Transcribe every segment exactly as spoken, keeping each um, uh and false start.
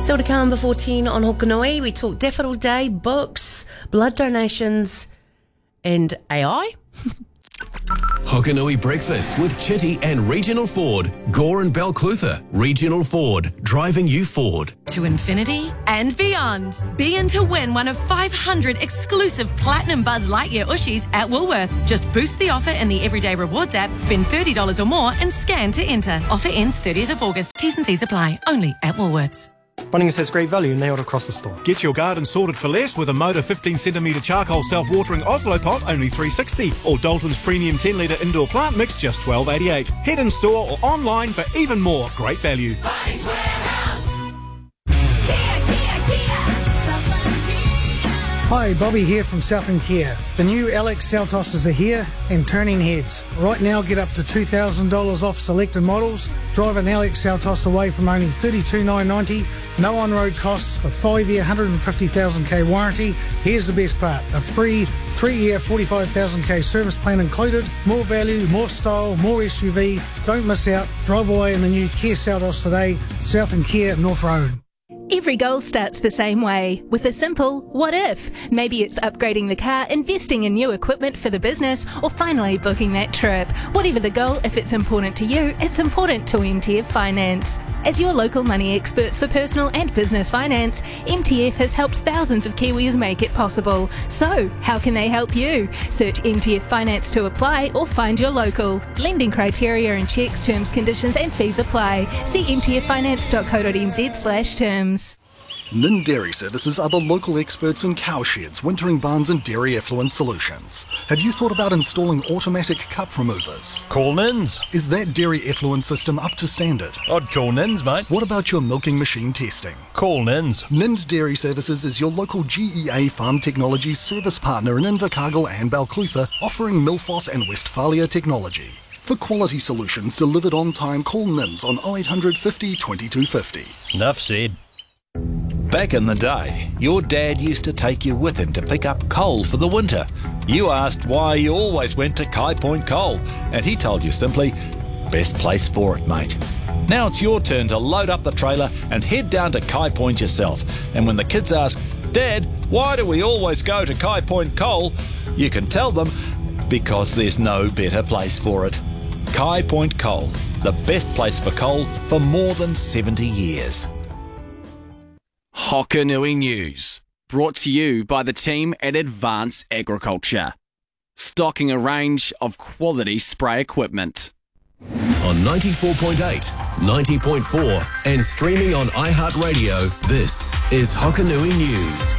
Still to come before ten on Hokanui, we talk Daffodil Day, books, blood donations and A I. Hokanui Breakfast with Chitty and Regional Ford. Gore and Balclutha. Regional Ford. Driving you forward. To infinity and beyond. Be in to win one of five hundred exclusive Platinum Buzz Lightyear Ushies at Woolworths. Just boost the offer in the Everyday Rewards app, spend thirty dollars or more and scan to enter. Offer ends thirtieth of August. T's and C's apply. Only at Woolworths. Bunnings has great value nailed across the store. Get your garden sorted for less with a Moda fifteen centimetre charcoal self-watering Oslo pot, only three dollars sixty. Or Dalton's premium ten litre indoor plant mix, just twelve dollars eighty-eight. Head in store or online for even more great value. Bunnings Warehouse. Kia, Kia, Kia. Southland Kia. Hi, Bobby here from Southland Kia. The new L X Seltoses are here and turning heads. Right now, get up to two thousand dollars off selected models. Drive an L X Seltos away from only thirty-two thousand nine hundred ninety. No on-road costs, a five-year, one hundred fifty thousand k warranty. Here's the best part, a free three-year, forty-five thousand k service plan included. More value, more style, more S U V. Don't miss out. Drive away in the new Kia Seltos today. Southland Kia, North Road. Every goal starts the same way, with a simple what if. Maybe it's upgrading the car, investing in new equipment for the business, or finally booking that trip. Whatever the goal, if it's important to you, it's important to M T F Finance. As your local money experts for personal and business finance, M T F has helped thousands of Kiwis make it possible. So, how can they help you? Search M T F Finance to apply or find your local. Lending criteria and checks, terms, conditions and fees apply. See m t f finance dot co dot n z slash terms. Nin Dairy Services are the local experts in cowsheds, wintering barns and dairy effluent solutions. Have you thought about installing automatic cup removers? Call Nins. Is that dairy effluent system up to standard? I'd call Nins, mate. What about your milking machine testing? Call Nins. Nins Dairy Services is your local G E A Farm Technologies service partner in Invercargill and Balclutha, offering Milfos and Westphalia technology. For quality solutions delivered on time, call Nins on oh eight hundred fifty twenty-two fifty. Enough said. Back in the day, your dad used to take you with him to pick up coal for the winter. You asked why you always went to Kai Point Coal, and he told you simply, best place for it, mate. Now it's your turn to load up the trailer and head down to Kai Point yourself. And when the kids ask, Dad, why do we always go to Kai Point Coal? You can tell them, because there's no better place for it. Kai Point Coal, the best place for coal for more than seventy years. Hokanui News, brought to you by the team at Advanced Agriculture, stocking a range of quality spray equipment. On ninety-four point eight, ninety point four and streaming on iHeartRadio, this is Hokanui News.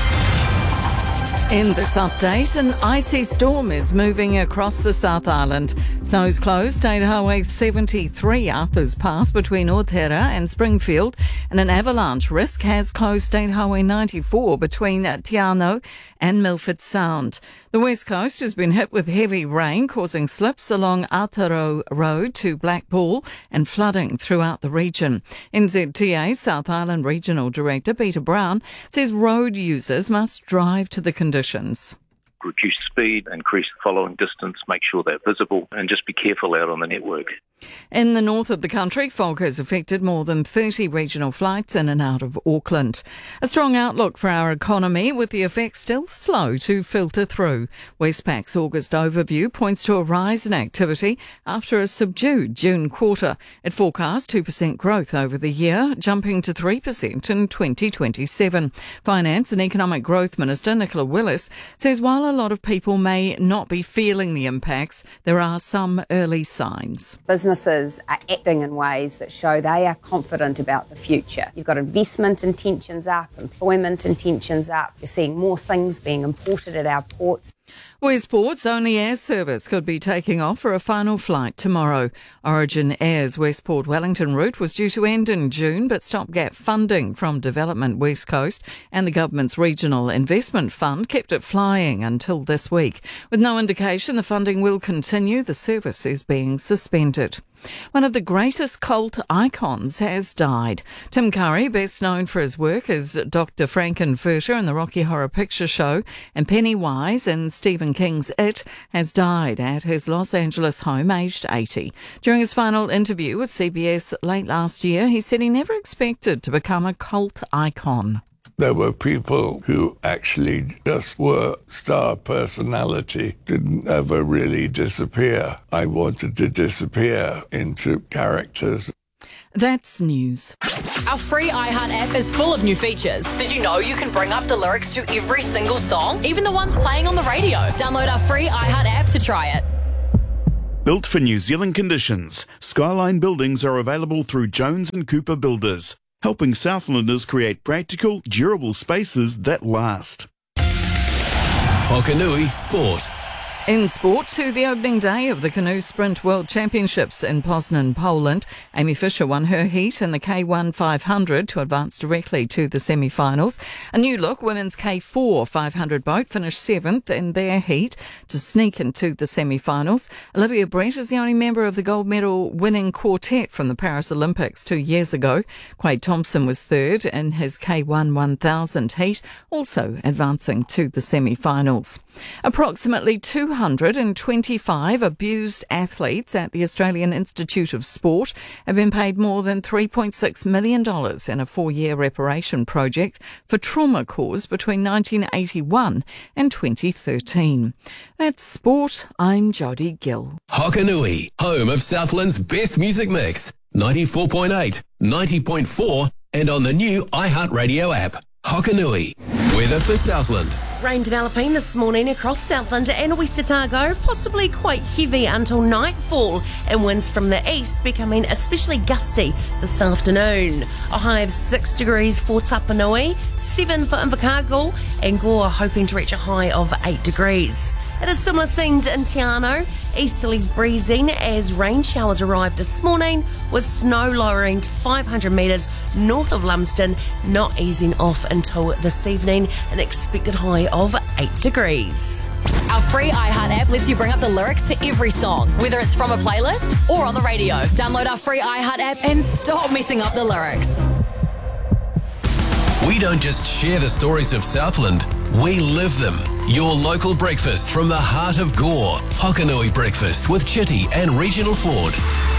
In this update, an icy storm is moving across the South Island. Snow's closed State Highway seventy-three Arthur's Pass between Otera and Springfield, and an avalanche risk has closed State Highway ninety-four between Te Anau and Milford Sound. The West Coast has been hit with heavy rain, causing slips along Aotearoa Road to Blackpool and flooding throughout the region. N Z T A South Island Regional Director Peter Brown says road users must drive to the conditions. Reduce speed, increase the following distance, make sure they're visible, and just be careful out on the network. In the north of the country, fog has affected more than thirty regional flights in and out of Auckland. A strong outlook for our economy, with the effects still slow to filter through. Westpac's August overview points to a rise in activity after a subdued June quarter. It forecasts two percent growth over the year, jumping to three percent in twenty twenty-seven. Finance and Economic Growth Minister Nicola Willis says while a lot of people may not be feeling the impacts, there are some early signs. Businesses are acting in ways that show they are confident about the future. You've got investment intentions up, employment intentions up. You're seeing more things being imported at our ports. Westport's only air service could be taking off for a final flight tomorrow. Origin Air's Westport Wellington route was due to end in June, but stopgap funding from Development West Coast and the government's Regional Investment Fund kept it flying until this week. With no indication the funding will continue, the service is being suspended. hundred. One of the greatest cult icons has died. Tim Curry, best known for his work as Doctor Frankenfurter in the Rocky Horror Picture Show and Pennywise in Stephen King's It, has died at his Los Angeles home, aged eighty. During his final interview with C B S late last year, he said he never expected to become a cult icon. There were people who actually just were star personality, didn't ever really disappear. I wanted to disappear into characters. That's news. Our free iHeart app is full of new features. Did you know you can bring up the lyrics to every single song, even the ones playing on the radio? Download our free iHeart app to try it. Built for New Zealand conditions, Skyline buildings are available through Jones and Cooper Builders, helping Southlanders create practical, durable spaces that last. Hokanui Sport. In sport, to the opening day of the Canoe Sprint World Championships in Poznan, Poland, Amy Fisher won her heat in the K one five hundred to advance directly to the semi-finals. A new look women's K four five hundred boat finished seventh in their heat to sneak into the semi-finals. Olivia Brett is the only member of the gold medal winning quartet from the Paris Olympics two years ago. Quade Thompson was third in his K one one thousand heat, also advancing to the semi-finals. Approximately two hundred twenty-five abused athletes at the Australian Institute of Sport have been paid more than three point six million dollars in a four-year reparation project for trauma caused between nineteen eighty-one and twenty thirteen. That's sport. I'm Jodie Gill. Hokanui, home of Southland's best music mix. ninety-four point eight, ninety point four and on the new iHeartRadio app. Hokanui. Weather for Southland. Rain developing this morning across Southland and West Otago, possibly quite heavy until nightfall, and winds from the east becoming especially gusty this afternoon. A high of six degrees for Tapanui, seven for Invercargill, and Gore hoping to reach a high of eight degrees. It is similar scenes in Te Anau. Easterlies breezing as rain showers arrived this morning, with snow lowering to five hundred metres north of Lumsden, not easing off until this evening, an expected high of eight degrees. Our free iHeart app lets you bring up the lyrics to every song, whether it's from a playlist or on the radio. Download our free iHeart app and stop messing up the lyrics. We don't just share the stories of Southland, we live them. Your local breakfast from the heart of Gore. Hokanui Breakfast with Chitty and Regional Ford.